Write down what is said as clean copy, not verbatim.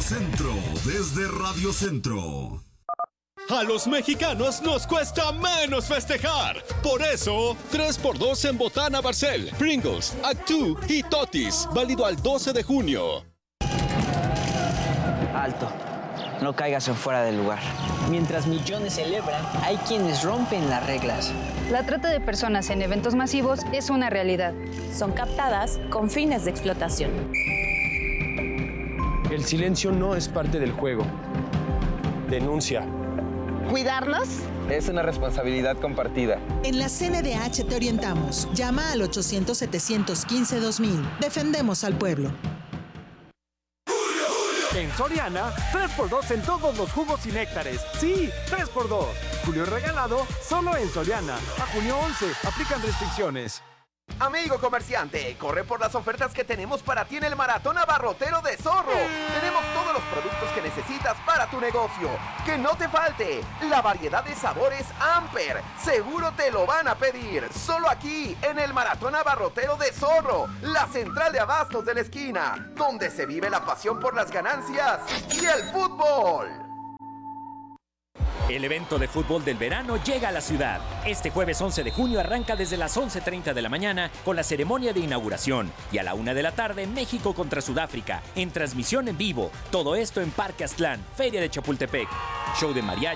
Centro, desde Radio Centro. A los mexicanos nos cuesta menos festejar. Por eso, 3x2 en Botana Barcel, Pringles, Actu y Totis. Válido al 12 de junio. Alto. No caigas en fuera del lugar. Mientras millones celebran, hay quienes rompen las reglas. La trata de personas en eventos masivos es una realidad. Son captadas con fines de explotación. El silencio no es parte del juego. Denuncia. ¿Cuidarnos? Es una responsabilidad compartida. En la CNDH te orientamos. Llama al 800-715-2000. Defendemos al pueblo. En Soriana, 3x2 en todos los jugos y néctares. Sí, 3x2. Julio regalado solo en Soriana. A junio 11. Aplican restricciones. Amigo comerciante, corre por las ofertas que tenemos para ti en el Maratón Abarrotero de Zorro. Tenemos todos los productos que necesitas para tu negocio. Que no te falte la variedad de sabores Amper. Seguro te lo van a pedir. Solo aquí, en el Maratón Abarrotero de Zorro, la central de abastos de la esquina, donde se vive la pasión por las ganancias y el fútbol. El evento de fútbol del verano llega a la ciudad. Este jueves 11 de junio arranca desde las 11:30 de la mañana con la ceremonia de inauguración y a la 1 de la tarde México contra Sudáfrica en transmisión en vivo. Todo esto en Parque Aztlán, Feria de Chapultepec. Show de mariachi.